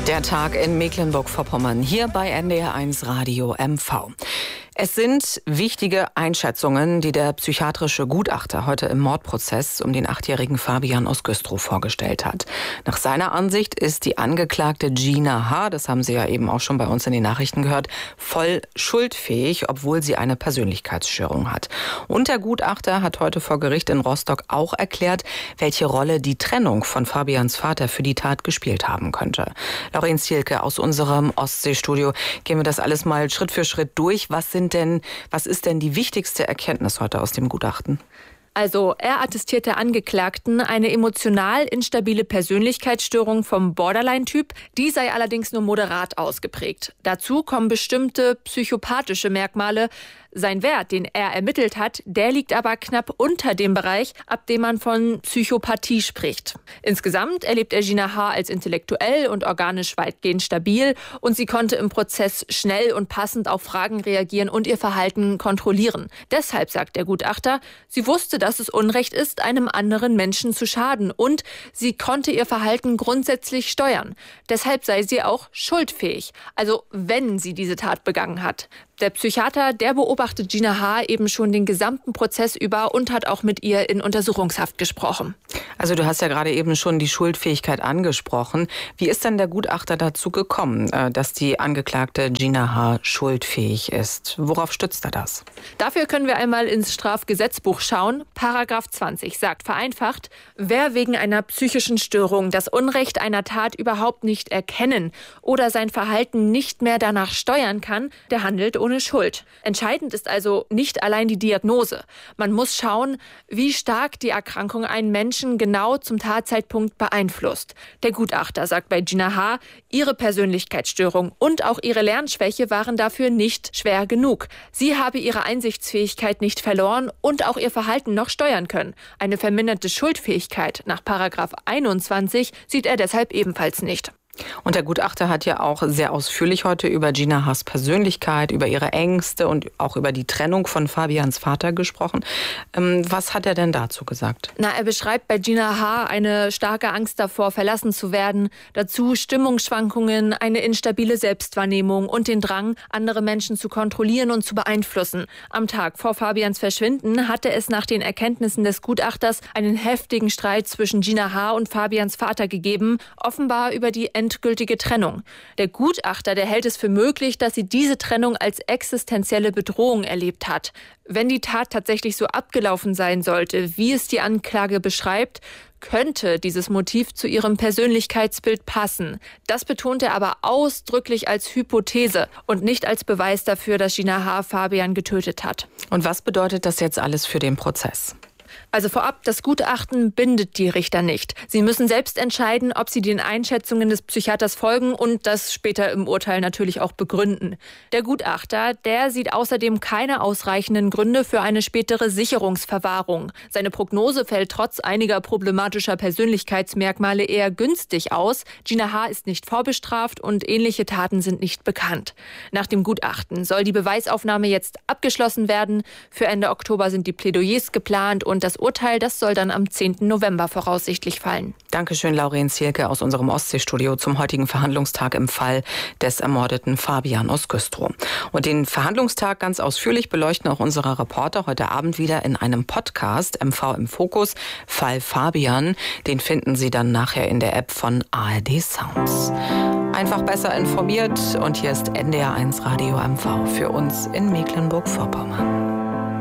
Der Tag in Mecklenburg-Vorpommern, hier bei NDR1 Radio MV. Es sind wichtige Einschätzungen, die der psychiatrische Gutachter heute im Mordprozess um den 8-jährigen Fabian aus Güstrow vorgestellt hat. Nach seiner Ansicht ist die Angeklagte Gina H., das haben Sie ja eben auch schon bei uns in den Nachrichten gehört, voll schuldfähig, obwohl sie eine Persönlichkeitsstörung hat. Und der Gutachter hat heute vor Gericht in Rostock auch erklärt, welche Rolle die Trennung von Fabians Vater für die Tat gespielt haben könnte. Lauren Zielke aus unserem Ostseestudio, gehen wir das alles mal Schritt für Schritt durch. Was ist denn die wichtigste Erkenntnis heute aus dem Gutachten? Also, er attestiert der Angeklagten eine emotional instabile Persönlichkeitsstörung vom Borderline-Typ. Die sei allerdings nur moderat ausgeprägt. Dazu kommen bestimmte psychopathische Merkmale. Sein Wert, den er ermittelt hat, der liegt aber knapp unter dem Bereich, ab dem man von Psychopathie spricht. Insgesamt erlebt er Gina H. als intellektuell und organisch weitgehend stabil und sie konnte im Prozess schnell und passend auf Fragen reagieren und ihr Verhalten kontrollieren. Deshalb, sagt der Gutachter, sie wusste, dass es Unrecht ist, einem anderen Menschen zu schaden und sie konnte ihr Verhalten grundsätzlich steuern. Deshalb sei sie auch schuldfähig, also wenn sie diese Tat begangen hat. Der Psychiater, der beobachtet Gina H. eben schon den gesamten Prozess über und hat auch mit ihr in Untersuchungshaft gesprochen. Also du hast ja gerade eben schon die Schuldfähigkeit angesprochen. Wie ist denn der Gutachter dazu gekommen, dass die Angeklagte Gina H. schuldfähig ist? Worauf stützt er das? Dafür können wir einmal ins Strafgesetzbuch schauen. Paragraph 20 sagt vereinfacht, wer wegen einer psychischen Störung das Unrecht einer Tat überhaupt nicht erkennen oder sein Verhalten nicht mehr danach steuern kann, der handelt ohne Schuld. Entscheidend ist also nicht allein die Diagnose. Man muss schauen, wie stark die Erkrankung einen Menschen genau zum Tatzeitpunkt beeinflusst. Der Gutachter sagt bei Gina H., ihre Persönlichkeitsstörung und auch ihre Lernschwäche waren dafür nicht schwer genug. Sie habe ihre Einsichtsfähigkeit nicht verloren und auch ihr Verhalten noch steuern können. Eine verminderte Schuldfähigkeit nach Paragraph 21 sieht er deshalb ebenfalls nicht. Und der Gutachter hat ja auch sehr ausführlich heute über Gina H.'s Persönlichkeit, über ihre Ängste und auch über die Trennung von Fabians Vater gesprochen. Was hat er denn dazu gesagt? Er beschreibt bei Gina H. eine starke Angst davor, verlassen zu werden. Dazu Stimmungsschwankungen, eine instabile Selbstwahrnehmung und den Drang, andere Menschen zu kontrollieren und zu beeinflussen. Am Tag vor Fabians Verschwinden hatte es nach den Erkenntnissen des Gutachters einen heftigen Streit zwischen Gina H. und Fabians Vater gegeben, offenbar über die endgültige Trennung. Der Gutachter, der hält es für möglich, dass sie diese Trennung als existenzielle Bedrohung erlebt hat. Wenn die Tat tatsächlich so abgelaufen sein sollte, wie es die Anklage beschreibt, könnte dieses Motiv zu ihrem Persönlichkeitsbild passen. Das betont er aber ausdrücklich als Hypothese und nicht als Beweis dafür, dass Gina H. Fabian getötet hat. Und was bedeutet das jetzt alles für den Prozess? Also vorab, das Gutachten bindet die Richter nicht. Sie müssen selbst entscheiden, ob sie den Einschätzungen des Psychiaters folgen und das später im Urteil natürlich auch begründen. Der Gutachter, der sieht außerdem keine ausreichenden Gründe für eine spätere Sicherungsverwahrung. Seine Prognose fällt trotz einiger problematischer Persönlichkeitsmerkmale eher günstig aus. Gina H. ist nicht vorbestraft und ähnliche Taten sind nicht bekannt. Nach dem Gutachten soll die Beweisaufnahme jetzt abgeschlossen werden. Für Ende Oktober sind die Plädoyers geplant und das Urteil, das soll dann am 10. November voraussichtlich fallen. Dankeschön, Lauren Zielke aus unserem Ostseestudio zum heutigen Verhandlungstag im Fall des ermordeten Fabian aus Güstrow. Und den Verhandlungstag ganz ausführlich beleuchten auch unsere Reporter heute Abend wieder in einem Podcast, MV im Fokus, Fall Fabian. Den finden Sie dann nachher in der App von ARD Sounds. Einfach besser informiert und hier ist NDR1 Radio MV für uns in Mecklenburg-Vorpommern.